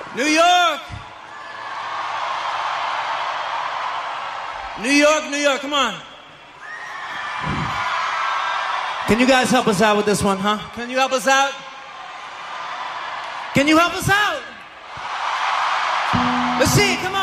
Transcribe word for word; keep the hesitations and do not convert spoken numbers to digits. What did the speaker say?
New York. New York, New York, come on. Can you guys help us out with this one, huh? Can you help us out? Can you help us out? Let's see it, come on.